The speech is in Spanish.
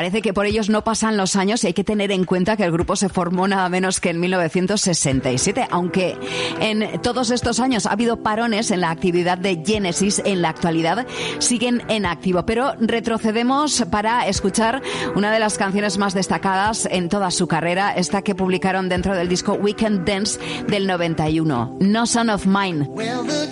Parece que por ellos no pasan los años y hay que tener en cuenta que el grupo se formó nada menos que en 1967, aunque en todos estos años ha habido parones en la actividad de Genesis. En la actualidad siguen en activo, pero retrocedemos para escuchar una de las canciones más destacadas en toda su carrera, esta que publicaron dentro del disco Weekend Dance del 91, No Son of Mine.